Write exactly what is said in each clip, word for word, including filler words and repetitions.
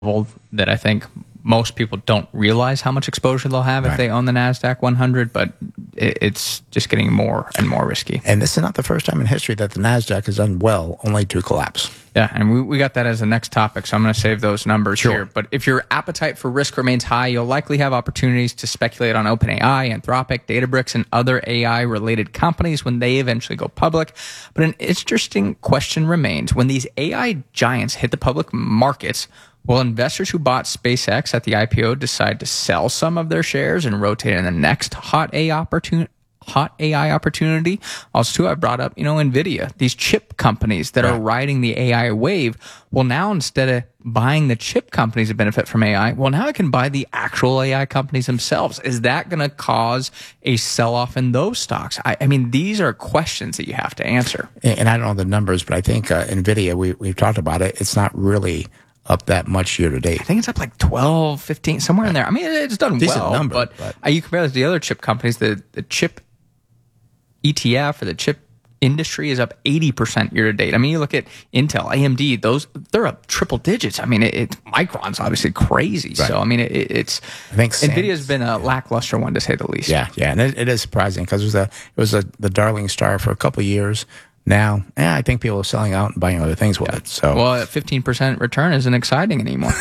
that I think most people don't realize how much exposure they'll have Right. if they own the NASDAQ one hundred, but it, it's just getting more and more risky. And this is not the first time in history that the NASDAQ has done well, only to collapse. Yeah, and we, we got that as the next topic, so I'm going to save those numbers Sure. here. But if your appetite for risk remains high, you'll likely have opportunities to speculate on OpenAI, Anthropic, Databricks, and other A I-related companies when they eventually go public. But an interesting question remains. When these A I giants hit the public markets, will investors who bought SpaceX at the I P O decide to sell some of their shares and rotate in the next hot A I opportunity? Hot A I opportunity. Also, too, I brought up, you know, NVIDIA, these chip companies that Right. are riding the A I wave. Well, now instead of buying the chip companies that benefit from A I, well, now I can buy the actual A I companies themselves. Is that going to cause a sell-off in those stocks? I, I mean, these are questions that you have to answer. And, and I don't know the numbers, but I think uh, NVIDIA, we, we've talked about it, it's not really up that much year to date. I think it's up like twelve, fifteen, somewhere in there. I mean, it's done Decent well, number, but, but- uh, you compare it to the other chip companies, the, the chip E T F or the chip industry is up eighty percent year to date. I mean, you look at Intel, A M D, those, they're up triple digits. I mean, it, it Micron's obviously crazy. Right. So, I mean, it, it's, I think Sam- NVIDIA's been a lackluster one to say the least. Yeah, yeah, and it, it is surprising because it was a it was a, the darling star for a couple of years. Now, eh, I think people are selling out and buying other things with it. So, Well, a fifteen percent return isn't exciting anymore.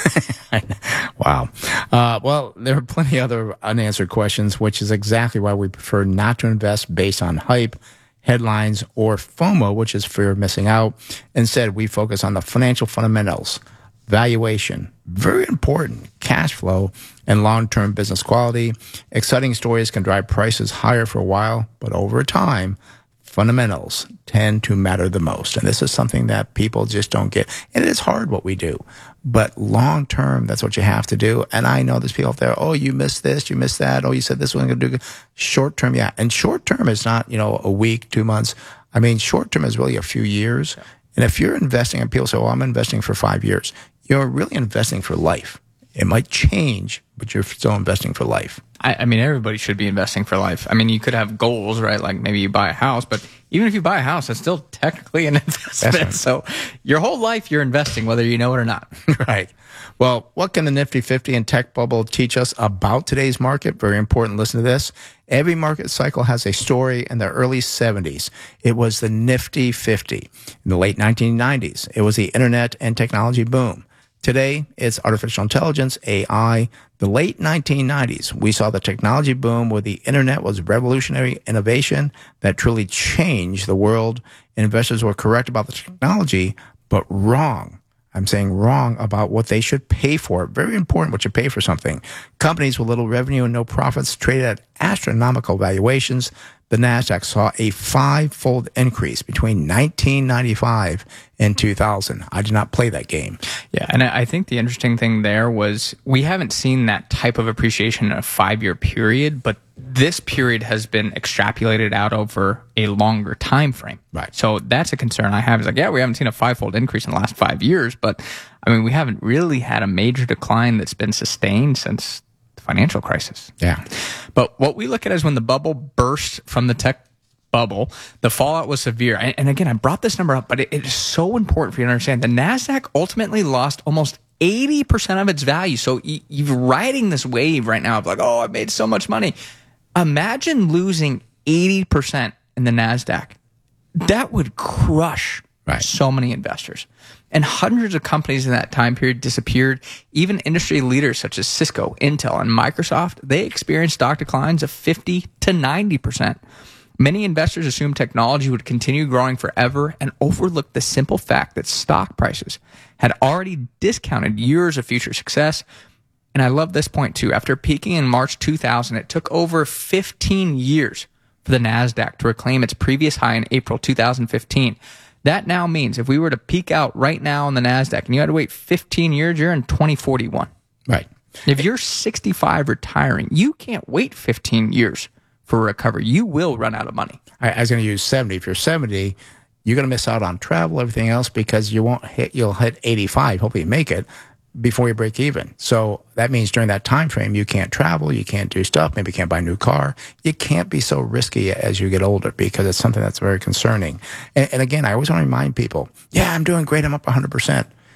wow. Uh, well, there are plenty of other unanswered questions, which is exactly why we prefer not to invest based on hype, headlines, or FOMO, which is fear of missing out. Instead, we focus on the financial fundamentals, valuation, very important, cash flow, and long-term business quality. Exciting stories can drive prices higher for a while, but over time, fundamentals tend to matter the most. And this is something that people just don't get. And it is hard what we do. But long term, that's what you have to do. And I know there's people out there, oh, you missed this, you missed that. Oh, you said this wasn't going to do good. Short term, yeah. And short term is not, you know, a week, two months. I mean, short term is really a few years. And if you're investing, and people say, well, I'm investing for five years, you're really investing for life. It might change, but you're still investing for life. I, I mean, everybody should be investing for life. I mean, you could have goals, right? Like maybe you buy a house, but even if you buy a house, it's still technically an investment. right. So your whole life you're investing, whether you know it or not. Right. Well, what can the Nifty fifty and tech bubble teach us about today's market? Very important. Listen to this. Every market cycle has a story. In the early seventies, it was the Nifty fifty. In the late nineteen nineties, it was the internet and technology boom. Today, it's artificial intelligence, A I. The late nineteen nineties, we saw the technology boom where the internet was revolutionary innovation that truly changed the world. Investors were correct about the technology, but wrong. I'm saying wrong about what they should pay for. Very important what you pay for something. Companies with little revenue and no profits traded at astronomical valuations. The NASDAQ saw a five-fold increase between nineteen ninety-five and two thousand. I did not play that game. Yeah, and I I think the interesting thing there was we haven't seen that type of appreciation in a five-year period, but this period has been extrapolated out over a longer time frame. Right. So that's a concern I have. Is like, yeah, we haven't seen a five-fold increase in the last five years, but I mean, we haven't really had a major decline that's been sustained since the financial crisis. Yeah. But what we look at is when the bubble burst from the tech bubble, the fallout was severe. And, and again, I brought this number up, but it, it is so important for you to understand. The NASDAQ ultimately lost almost eighty percent of its value. So y- you're riding this wave right now of like, oh, I've made so much money. Imagine losing eighty percent in the NASDAQ. That would crush Right. so many investors. And hundreds of companies in that time period disappeared. Even industry leaders such as Cisco, Intel, and Microsoft, they experienced stock declines of fifty to ninety percent. Many investors assumed technology would continue growing forever and overlooked the simple fact that stock prices had already discounted years of future success. And I love this point too. After peaking in March two thousand, it took over fifteen years for the NASDAQ to reclaim its previous high in April two thousand fifteen. That now means if we were to peak out right now on the NASDAQ and you had to wait fifteen years, you're in twenty forty-one. Right. If you're sixty-five retiring, you can't wait fifteen years for a recovery. You will run out of money. I, I was going to use seventy. If you're seventy, you're going to miss out on travel, everything else, because you won't hit, you'll hit eighty-five, hopefully you make it, before you break even. So that means during that time frame, you can't travel, you can't do stuff, maybe you can't buy a new car. You can't be so risky as you get older because it's something that's very concerning. And, and again, I always want to remind people, yeah, I'm doing great, I'm up one hundred percent.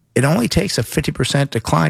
it only takes a fifty percent decline